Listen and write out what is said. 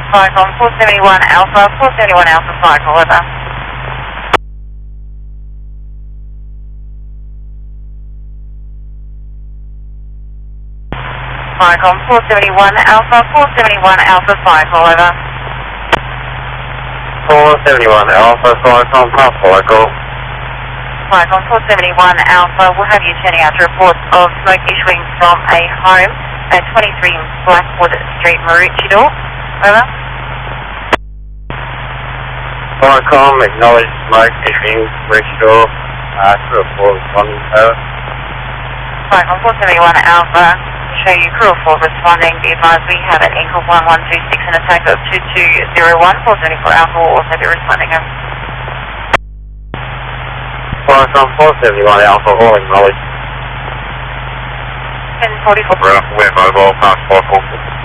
Viacom 471 Alpha, 471 Alpha, flight call over. Viacom 471 Alpha, 471 Alpha, flight call over. 471 Alpha, Viacom, flight call. Viacom 471 Alpha, we'll have you sending out a report of smoke issuing from a home at 23 Blackwood Street, Maroochydore. Over. Viacom, acknowledge smoke issuing, Maroochydore, 204 responding, over. Viacom 471 Alpha, show you crew of 4 responding. Be advised we have an Incal 1126 and attack of 2201, 474 Alpha will also be responding. Viacom 471 Alpha, all acknowledged. 1044. We're mobile, past 444.